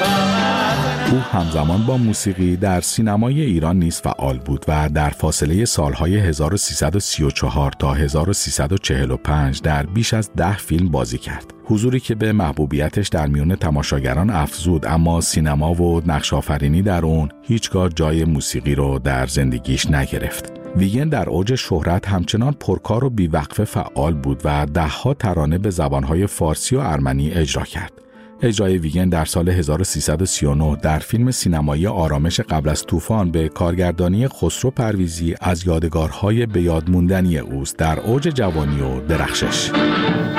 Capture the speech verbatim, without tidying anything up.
او همزمان با موسیقی در سینمای ایران نیز فعال بود و در فاصله سالهای هزار و سیصد و سی و چهار تا هزار و سیصد و چهل و پنج در بیش از ده فیلم بازی کرد. حضوری که به محبوبیتش در میان تماشاگران افزود، اما سینما و نقش آفرینی در اون هیچگاه جای موسیقی رو در زندگیش نگرفت. ویگن در اوج شهرت همچنان پرکار و بیوقفه فعال بود و دهها ترانه به زبانهای فارسی و ارمنی اجرا کرد. اجرای ویگن در سال هزار و سیصد و سی و نه در فیلم سینمایی آرامش قبل از طوفان به کارگردانی خسرو پرویزی از یادگارهای به یاد موندنی اوست در اوج جوانی و درخشش.